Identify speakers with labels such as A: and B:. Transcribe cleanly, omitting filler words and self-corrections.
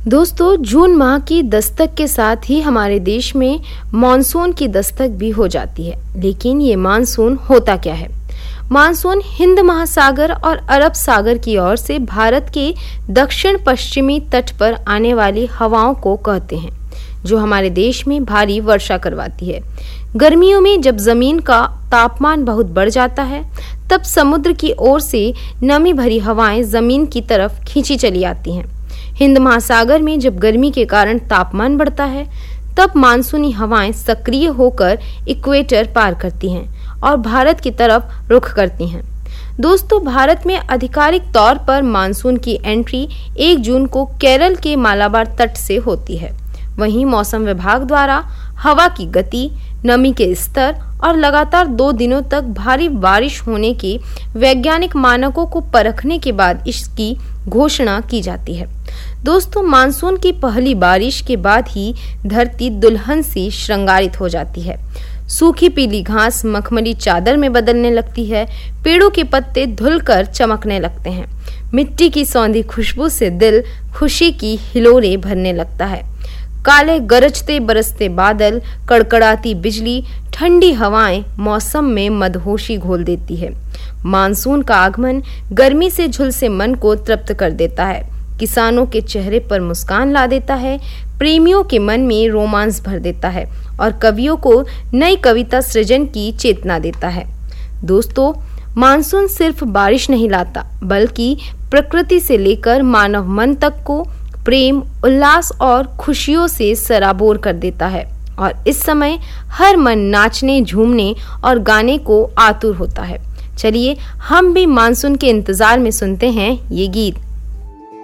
A: दोस्तों, जून माह की दस्तक के साथ ही हमारे देश में मानसून की दस्तक भी हो जाती है। लेकिन ये मानसून होता क्या है? मानसून हिंद महासागर और अरब सागर की ओर से भारत के दक्षिण पश्चिमी तट पर आने वाली हवाओं को कहते हैं, जो हमारे देश में भारी वर्षा करवाती है। गर्मियों में जब जमीन का तापमान बहुत बढ़ जाता है, तब समुद्र की ओर से नमी भरी हवाएं जमीन की तरफ खींची चली आती हैं। हिंद महासागर में जब गर्मी के कारण तापमान बढ़ता है, तब मानसूनी हवाएं सक्रिय होकर इक्वेटर पार करती हैं और भारत की तरफ रुख करती हैं। दोस्तों, भारत में आधिकारिक तौर पर मानसून की एंट्री 1 जून को केरल के मालाबार तट से होती है। वहीं मौसम विभाग द्वारा हवा की गति, नमी के स्तर और लगातार 2 दिनों तक भारी बारिश होने के वैज्ञानिक मानकों को परखने के बाद इसकी घोषणा की जाती है। दोस्तों, मानसून की पहली बारिश के बाद ही धरती दुल्हन सी श्रृंगारित हो जाती है। सूखी पीली घास मखमली चादर में बदलने लगती है, पेड़ों के पत्ते धुलकर चमकने लगते हैं, मिट्टी की सौंधी खुशबू से दिल खुशी की हिलोरें भरने लगता है। काले गरजते बरसते बादल, कड़कड़ाती बिजली, ठंडी हवाएं मौसम में मदहोशी घोल देती है। मानसून का आगमन गर्मी से झुलसे मन को तृप्त कर देता है, किसानों के चेहरे पर मुस्कान ला देता है, प्रेमियों के मन में रोमांस भर देता है और कवियों को नई कविता सृजन की चेतना देता है। दोस्तों, मानसून सिर्फ बारिश नहीं लाता, बल्कि प्रकृति से लेकर मानव मन तक को प्रेम, उल्लास और खुशियों से सराबोर कर देता है और इस समय हर मन नाचने, झूमने और गाने को आतुर होता है। चलिए हम भी मानसून के इंतजार में सुनते हैं ये गीत।